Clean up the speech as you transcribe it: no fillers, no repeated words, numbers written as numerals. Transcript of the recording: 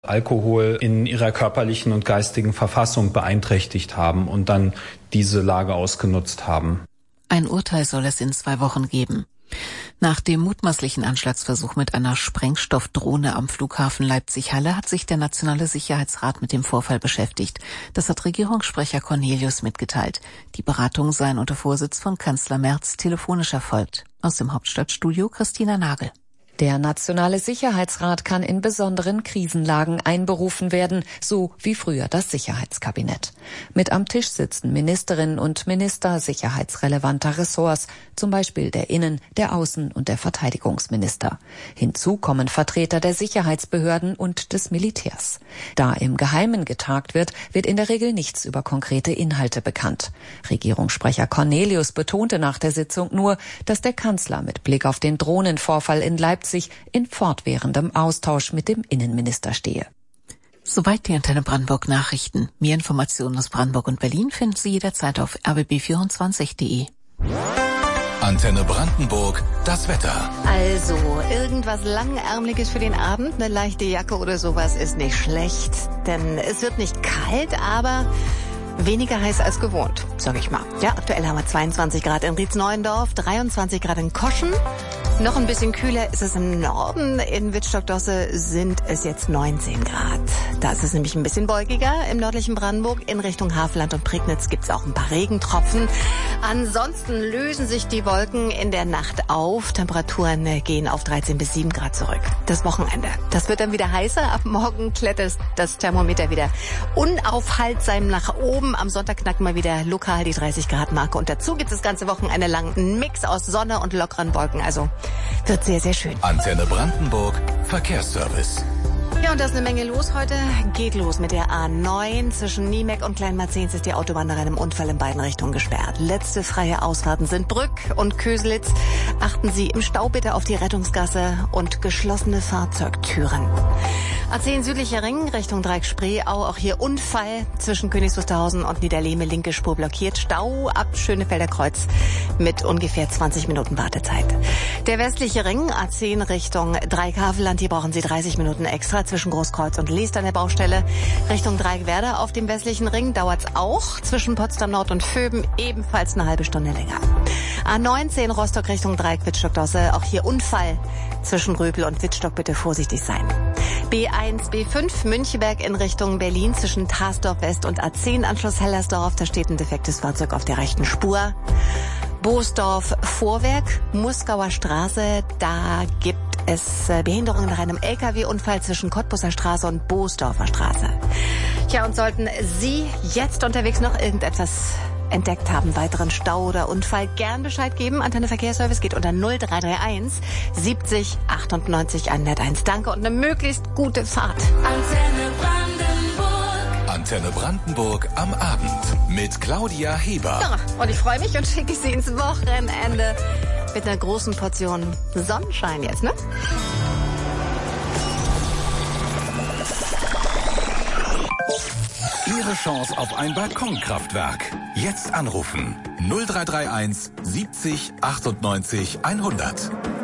Alkohol in ihrer körperlichen und geistigen Verfassung beeinträchtigt haben und dann diese Lage ausgenutzt haben. Ein Urteil soll es in 2 Wochen geben. Nach dem mutmaßlichen Anschlagsversuch mit einer Sprengstoffdrohne am Flughafen Leipzig-Halle hat sich der Nationale Sicherheitsrat mit dem Vorfall beschäftigt. Das hat Regierungssprecher Cornelius mitgeteilt. Die Beratungen seien unter Vorsitz von Kanzler Merz telefonisch erfolgt. Aus dem Hauptstadtstudio Christina Nagel. Der Nationale Sicherheitsrat kann in besonderen Krisenlagen einberufen werden, so wie früher das Sicherheitskabinett. Mit am Tisch sitzen Ministerinnen und Minister sicherheitsrelevanter Ressorts, zum Beispiel der Innen-, der Außen- und der Verteidigungsminister. Hinzu kommen Vertreter der Sicherheitsbehörden und des Militärs. Da im Geheimen getagt wird, wird in der Regel nichts über konkrete Inhalte bekannt. Regierungssprecher Cornelius betonte nach der Sitzung nur, dass der Kanzler mit Blick auf den Drohnenvorfall in Leipzig in fortwährendem Austausch mit dem Innenminister stehe. Soweit die Antenne Brandenburg Nachrichten. Mehr Informationen aus Brandenburg und Berlin finden Sie jederzeit auf rbb24.de. Antenne Brandenburg, das Wetter. Also, irgendwas Langärmliches für den Abend, eine leichte Jacke oder sowas ist nicht schlecht, denn es wird nicht kalt, aber weniger heiß als gewohnt, sag ich mal. Ja, aktuell haben wir 22 Grad in Rietz-Neuendorf, 23 Grad in Koschen. Noch ein bisschen kühler ist es im Norden. In Wittstock-Dosse sind es jetzt 19 Grad. Da ist es nämlich ein bisschen wolkiger im nördlichen Brandenburg. In Richtung Havelland und Prignitz gibt es auch ein paar Regentropfen. Ansonsten lösen sich die Wolken in der Nacht auf. Temperaturen gehen auf 13 bis 7 Grad zurück. Das Wochenende. Das wird dann wieder heißer. Ab morgen klettert das Thermometer wieder unaufhaltsam nach oben. Am Sonntag knacken wir wieder lokal die 30 Grad Marke. Und dazu gibt es das ganze Wochenende lang einen Mix aus Sonne und lockeren Wolken. Also wird sehr, sehr schön. Antenne Brandenburg, Verkehrsservice. Ja, und da ist eine Menge los heute. Geht los mit der A9. Zwischen Niemeck und Kleinmarzens ist die Autobahn nach einem Unfall in beiden Richtungen gesperrt. Letzte freie Ausfahrten sind Brück und Köselitz. Achten Sie im Stau bitte auf die Rettungsgasse und geschlossene Fahrzeugtüren. A10 südlicher Ring Richtung Dreieck-Spreeau. Auch hier Unfall zwischen Königs Wusterhausen und Niederlehme. Linke Spur blockiert. Stau ab Schönefelder Kreuz mit ungefähr 20 Minuten Wartezeit. Der westliche Ring A10 Richtung Dreieck-Havelland. Hier brauchen Sie 30 Minuten extra. Zwischen Großkreuz und Leest an der Baustelle. Richtung Dreieckwerder auf dem westlichen Ring dauert's auch. Zwischen Potsdam Nord und Vöben ebenfalls eine halbe Stunde länger. A19 Rostock Richtung Dreieck Wittstock-Dosse. Auch hier Unfall zwischen Röpel und Wittstock. Bitte vorsichtig sein. B1, B5 Müncheberg in Richtung Berlin zwischen Tarsdorf West und A10 Anschluss Hellersdorf. Da steht ein defektes Fahrzeug auf der rechten Spur. Boosdorf Vorwerk, Muskauer Straße. Da gibt es Behinderungen nach einem LKW-Unfall zwischen Cottbusser Straße und Boosdorfer Straße. Ja, und sollten Sie jetzt unterwegs noch irgendetwas entdeckt haben, weiteren Stau oder Unfall, gern Bescheid geben. Antenne Verkehrsservice geht unter 0331 70 98 101. Danke und eine möglichst gute Fahrt. Antenne Brandenburg. Antenne Brandenburg am Abend mit Claudia Heber. Ja, und ich freue mich und schicke Sie ins Wochenende mit einer großen Portion Sonnenschein jetzt, ne? Ihre Chance auf ein Balkonkraftwerk. Jetzt anrufen. 0331 70 98 100.